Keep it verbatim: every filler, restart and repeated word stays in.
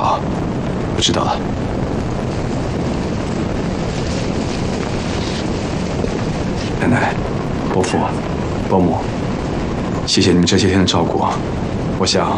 好，我知道了。奶奶、伯父、伯母，谢谢你们这些天的照顾。我想